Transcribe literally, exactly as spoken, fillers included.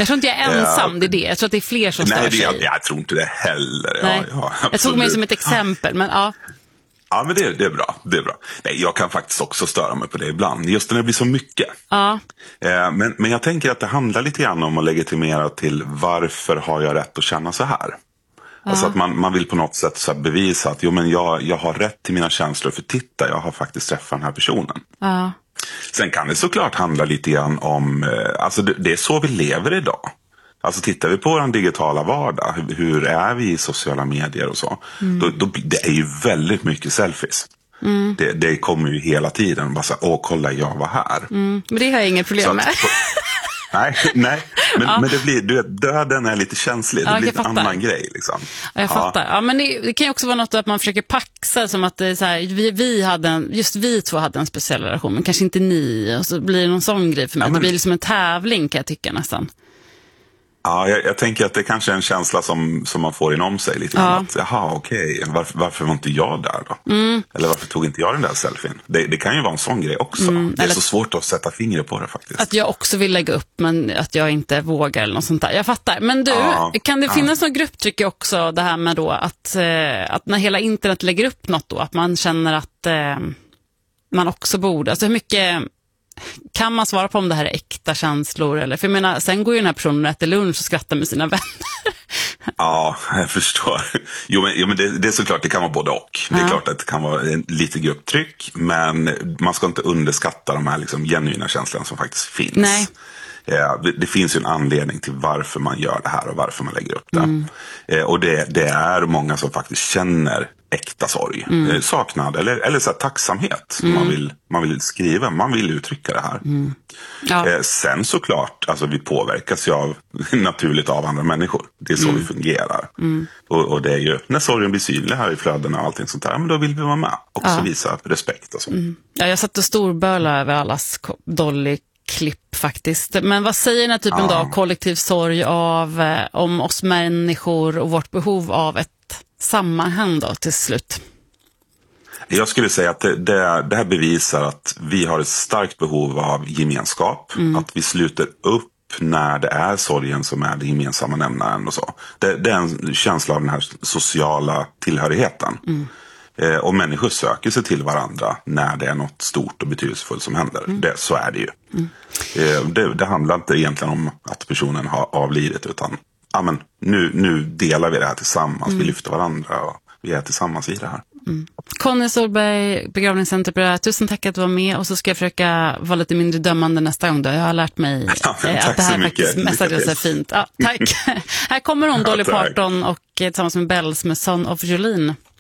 Jag tror inte jag är ensam, det är det. Jag tror att det är fler som stör nej, sig. Nej, jag tror inte det heller. Nej. Ja, ja, jag tog mig som ett exempel, men ja. Ja, men det, det är bra. Det är bra. Nej, jag kan faktiskt också störa mig på det ibland. Just när det blir så mycket. Ja. Eh, men, men jag tänker att det handlar lite grann om att legitimera till varför har jag rätt att känna så här. Ja. Alltså att man, man vill på något sätt så här bevisa att jo, men jag, jag har rätt till mina känslor. För titta, jag har faktiskt träffat den här personen. Ja. Sen kan det såklart handla lite grann om, eh, alltså det, det är så vi lever idag. Alltså tittar vi på den digitala vardag, hur, hur är vi i sociala medier och så, mm. då, då, det är ju väldigt mycket selfies. Mm. Det, det kommer ju hela tiden, bara så åh kolla jag var här. Mm. Men det har jag inga problem med. Att, nej, nej. Men, ja. men det blir, du vet, döden är lite känslig, det ja, blir en annan grej liksom. Ja, jag fattar. Ja, men det, det kan ju också vara något att man försöker paxa som att det är så här, vi, vi hade en, just vi två hade en speciell relation, men kanske inte ni, och så blir det någon sån grej för mig. Ja, men det blir liksom en tävling kan jag tycka nästan. Ja, jag, jag tänker att det kanske är en känsla som, som man får inom sig lite. Ja. Att, jaha, okej, okay. varför, varför var inte jag där då? Mm. Eller varför tog inte jag den där selfien? Det, det kan ju vara en sån grej också. Mm. Det är eller så svårt att sätta fingret på det faktiskt. Att jag också vill lägga upp, men att jag inte vågar eller något sånt där. Jag fattar. Men du, ja. kan det finnas ja. någon grupptryck också, det här med då att, eh, att när hela internet lägger upp något då, att man känner att eh, man också borde, alltså hur mycket... Kan man svara på om det här är äkta känslor? Eller? För jag menar, sen går ju den här personen och äter lunch och skrattar med sina vänner. Ja, jag förstår. Jo, men, jo, men det, det är såklart, det kan vara både och. Det är ja. klart att det kan vara en, lite grupptryck, men man ska inte underskatta de här liksom, genuina känslorna som faktiskt finns. Nej. Ja, det, det finns ju en anledning till varför man gör det här och varför man lägger upp det. Mm. Eh, och det, det är många som faktiskt känner äkta sorg, mm. eh, saknad eller, eller så här, tacksamhet. Mm. Man, vill, man vill skriva, man vill uttrycka det här. Mm. Ja. Eh, sen såklart, alltså, vi påverkas ju av, naturligt av andra människor. Det är så mm. vi fungerar. Mm. Och, och det är ju, när sorgen blir synlig här i flödena och allting sånt där, men då vill vi vara med. Också ja. visa respekt och så. Mm. Ja, jag satt och storböla över allas Dolly klipp faktiskt. Men vad säger den här typen ja. av kollektiv sorg av eh, om oss människor och vårt behov av ett sammanhang då till slut? Jag skulle säga att det, det, det här bevisar att vi har ett starkt behov av gemenskap. Mm. Att vi sluter upp när det är sorgen som är det gemensamma nämnaren och så. Det, det är en känsla av den här sociala tillhörigheten. Mm. Eh, och människor söker sig till varandra när det är något stort och betydelsefullt som händer. Mm. Det, så är det ju. Mm. Eh, det, det handlar inte egentligen om att personen har avlidit, utan ja, men, nu, nu delar vi det här tillsammans. Mm. Vi lyfter varandra och vi är tillsammans i det här. Mm. Conny Solberg, begravningsentreprenör, tusen tack att du var med, och så ska jag försöka vara lite mindre dömande nästa gång då. Jag har lärt mig ja, eh, att det här faktiskt mestadels är fint. Ja, tack. Här kommer hon, Dolly Parton, och tillsammans med Bells med Son of Jolene.